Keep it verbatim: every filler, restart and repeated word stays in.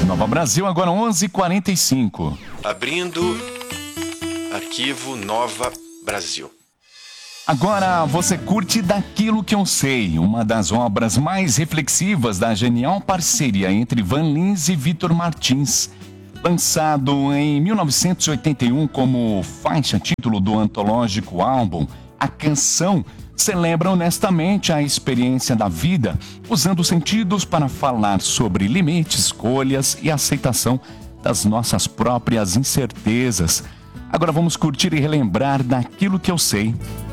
Nova Brasil, agora onze e quarenta e cinco. Abrindo arquivo Nova Brasil. Agora você curte Daquilo Que Eu Sei, uma das obras mais reflexivas da genial parceria entre Van Lins e Vitor Martins. Lançado em mil novecentos e oitenta e um como faixa título do antológico álbum, a canção celebra honestamente a experiência da vida, usando sentidos para falar sobre limites, escolhas e aceitação das nossas próprias incertezas. Agora vamos curtir e relembrar Daquilo Que Eu Sei.